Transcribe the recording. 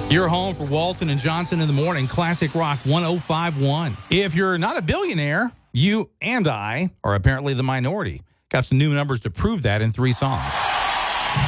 Your home for Walton and Johnson in the morning, Classic Rock 105.1. If you're not a billionaire, you and I are apparently the minority. Got some new numbers to prove that in 3 songs.